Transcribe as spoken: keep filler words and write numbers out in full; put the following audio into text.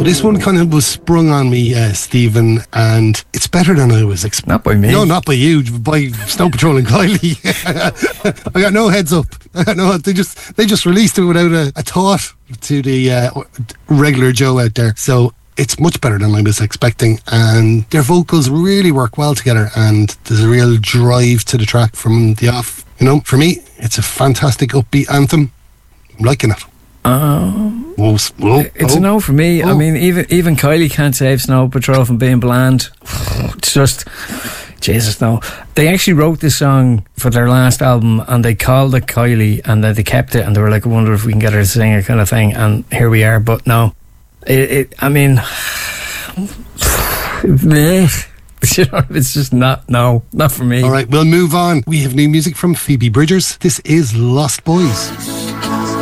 So this one kind of was sprung on me, uh, Stephen, and it's better than I was expecting. Not by me. No, not by you, by Snow Patrol and Kylie. I got no heads up. I got no. They just they just released it without a, a thought to the uh, regular Joe out there. So it's much better than I was expecting, and their vocals really work well together, and there's a real drive to the track from the off. You know, for me, it's a fantastic upbeat anthem. I'm liking it. Um, whoa, whoa, it's oh, a no for me. oh. I mean, even even Kylie can't save Snow Patrol from being bland. It's just, Jesus, no. They actually wrote this song for their last album, and they called it Kylie, and then they kept it, and they were like, I wonder if we can get her to sing it, kind of thing. And here we are. But no, it. it I mean, you know, it's just not. No, not for me. All right, we'll move on. We have new music from Phoebe Bridgers. This is Lost Boys.